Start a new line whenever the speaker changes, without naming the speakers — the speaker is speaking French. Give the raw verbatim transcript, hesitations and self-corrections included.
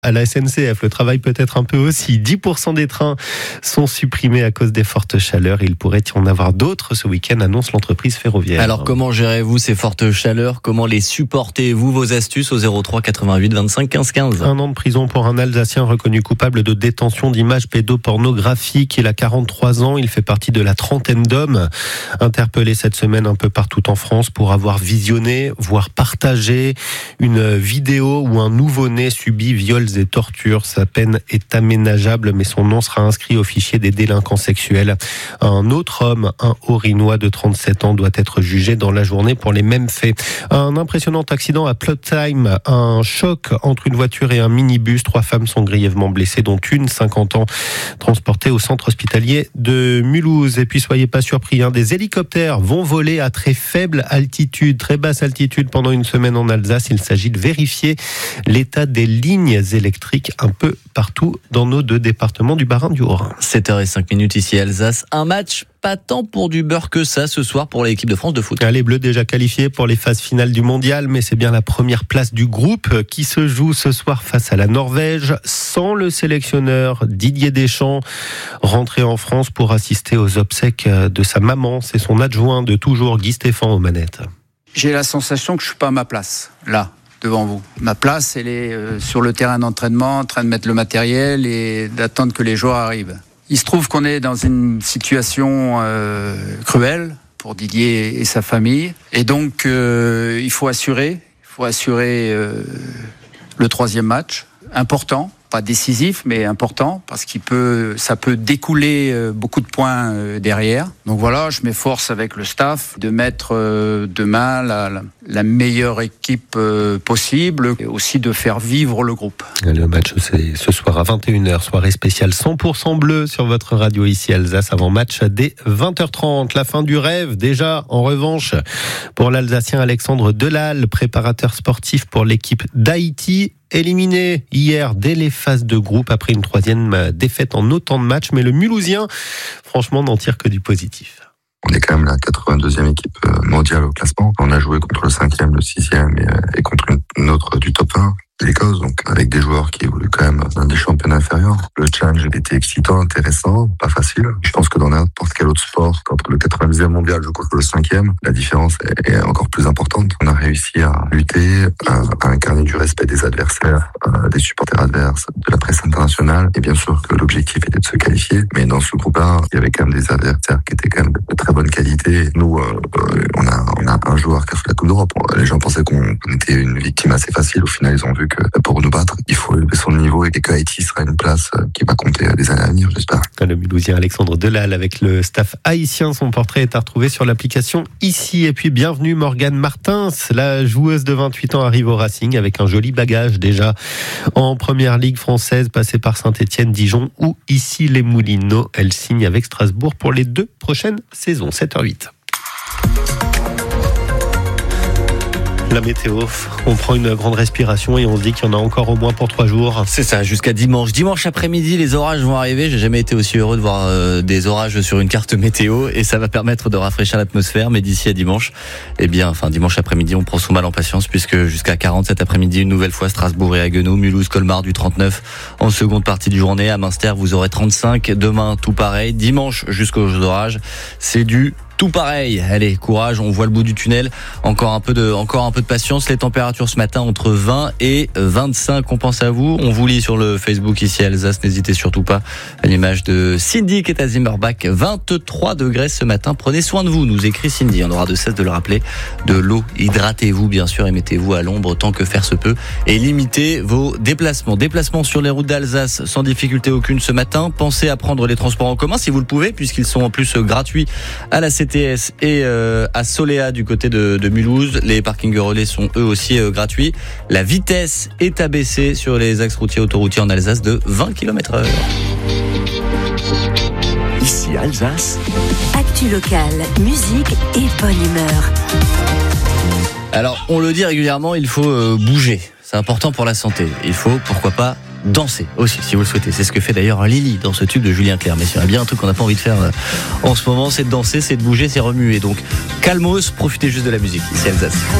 À la S N C F, le travail peut être un peu aussi. dix pour cent des trains sont supprimés à cause des fortes chaleurs. Il pourrait y en avoir d'autres ce week-end, annonce l'entreprise ferroviaire.
Alors comment gérez-vous ces fortes chaleurs ? Comment les supportez-vous ? Vos astuces au zéro trois quatre-vingt-huit vingt-cinq quinze quinze.
Un an de prison pour un Alsacien reconnu coupable de détention d'images pédopornographiques. Il a quarante-trois ans. Il fait partie de la trentaine d'hommes interpellés cette semaine un peu partout en France pour avoir visionné, voire partagé une vidéo où un nouveau-né subit viols et tortures. Sa peine est aménageable, mais son nom sera inscrit au fichier des délinquants sexuels. Un autre homme, un Haut-Rhinois de trente-sept ans, doit être jugé dans la journée pour les mêmes faits. Un impressionnant accident à Plotzheim, un choc entre une voiture et un minibus. Trois femmes sont grièvement blessées, dont une, cinquante ans, transportée au centre hospitalier de Mulhouse. Et puis soyez pas surpris, hein, des hélicoptères vont voler à très faible altitude, très basse altitude pendant une semaine en Alsace. Il s'agit de vérifier l'état des lignes électriques un peu partout dans nos deux départements du Bas-Rhin du Haut-Rhin.
sept heures zéro cinq ici Alsace. Un match pas tant pour du beurre que ça ce soir pour l'équipe de France de foot.
Les Bleus déjà qualifiés pour les phases finales du mondial, mais c'est bien la première place du groupe qui se joue ce soir face à la Norvège, sans le sélectionneur Didier Deschamps, rentré en France pour assister aux obsèques de sa maman. C'est son adjoint de toujours, Guy Stéphane, aux manettes.
J'ai la sensation que je suis pas à ma place, là, devant vous. Ma place, elle est euh, sur le terrain d'entraînement, en train de mettre le matériel et d'attendre que les joueurs arrivent. Il se trouve qu'on est dans une situation euh, cruelle pour Didier et sa famille. Et donc, euh, il faut assurer, il faut assurer euh, le troisième match, important. Pas décisif, mais important, parce qu'il peut, ça peut découler beaucoup de points derrière. Donc voilà, je m'efforce avec le staff de mettre demain la, la, la meilleure équipe possible, et aussi de faire vivre le groupe.
Le match, c'est ce soir à vingt et une heures, soirée spéciale cent pour cent bleu sur votre radio ici Alsace, avant match dès vingt heures trente. La fin du rêve, déjà, en revanche, pour l'Alsacien Alexandre Delal, préparateur sportif pour l'équipe d'Haïti. Éliminé hier dès les phases de groupe après une troisième défaite en autant de matchs, mais le Mulhousien, franchement, n'en tire que du positif.
On est quand même la quatre-vingt-deuxième équipe mondiale au classement. On a joué contre le cinquième, le sixième et, et contre une autre du top un, l'Écosse, donc avec des joueurs qui évoluent quand même dans des championnats inférieurs. Le challenge était excitant, intéressant, pas facile. Je pense que dans n'importe quel autre sport, contre le quatre-vingt-deuxième mondial joue contre le cinquième, la différence est encore plus importante. On a réussi à lutter, à, à incarner du respect des adversaires, euh, des supporters adverses, de la presse internationale. Et bien sûr que l'objectif était de se qualifier. Mais dans ce groupe-là, il y avait quand même des adversaires qui étaient quand même de très bonne qualité. Nous, euh, on a, on a un joueur qui a fait la Coupe d'Europe. Les gens pensaient qu'on était une victime assez facile. Au final, ils ont vu que pour nous battre, il faut élever son niveau et que Haïti sera une place qui va compter des années à venir, j'espère.
Le Mulhousien Alexandre Delal avec le staff haïtien. Son portrait est à retrouver sur l'application ici. Et puis bienvenue Morgane Martins, la joueuse de vingt-huit ans arrive au Racing avec un joli bagage déjà en première ligue française, passée par Saint-Étienne, Dijon ou ici les Moulineaux. Elle signe avec Strasbourg pour les deux prochaines saisons. sept heures huit. La météo, on prend une grande respiration et on se dit qu'il y en a encore au moins pour trois jours.
C'est ça, jusqu'à dimanche. Dimanche après-midi, les orages vont arriver. J'ai jamais été aussi heureux de voir euh, des orages sur une carte météo et ça va permettre de rafraîchir l'atmosphère. Mais d'ici à dimanche, eh bien, enfin dimanche après-midi, on prend son mal en patience puisque jusqu'à quarante cet après-midi, une nouvelle fois Strasbourg et Haguenau, Mulhouse, Colmar du trente-neuf en seconde partie de journée. À Münster, vous aurez trente-cinq. Demain, tout pareil. Dimanche jusqu'aux orages, c'est du tout pareil. Allez, courage, on voit le bout du tunnel. Encore un peu de, encore un peu de patience. Les températures ce matin entre vingt et vingt-cinq. On pense à vous. On vous lit sur le Facebook ici à Alsace. N'hésitez surtout pas à l'image de Cindy qui est à Zimmerbach. vingt-trois degrés ce matin. Prenez soin de vous, nous écrit Cindy. On aura de cesse de le rappeler. De l'eau. Hydratez-vous, bien sûr, et mettez-vous à l'ombre tant que faire se peut. Et limitez vos déplacements. Déplacements sur les routes d'Alsace sans difficulté aucune ce matin. Pensez à prendre les transports en commun si vous le pouvez, puisqu'ils sont en plus gratuits à la C T S et euh, à Soléa du côté de, de Mulhouse. Les parkings relais sont eux aussi euh, gratuits. La vitesse est abaissée sur les axes routiers autoroutiers en Alsace de vingt kilomètres heure.
Ici Alsace.
Actu locale, musique et bonne humeur.
Alors on le dit régulièrement, il faut euh, bouger. C'est important pour la santé. Il faut, pourquoi pas, danser aussi, si vous le souhaitez. C'est ce que fait d'ailleurs Lily dans ce tube de Julien Clerc. Mais s'il y a bien un truc qu'on n'a pas envie de faire en ce moment, c'est de danser, c'est de bouger, c'est remuer. Donc, calmos, profitez juste de la musique. Ici Alsace.